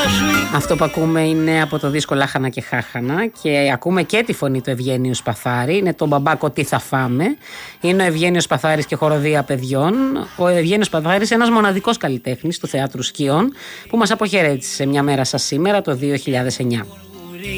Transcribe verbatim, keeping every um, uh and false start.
Αυτό που ακούμε είναι από το δίσκο Λάχανα και Χάχανα και ακούμε και τη φωνή του Ευγένιου Σπαθάρη. Είναι το μπαμπάκο Τι θα φάμε. Είναι ο Ευγένιος Σπαθάρης και χοροδία παιδιών. Ο Ευγένιος Σπαθάρης, ένας μοναδικός καλλιτέχνης του Θεάτρου Σκιών που μας αποχαιρέτησε μια μέρα σαν σήμερα το δύο χιλιάδες εννιά.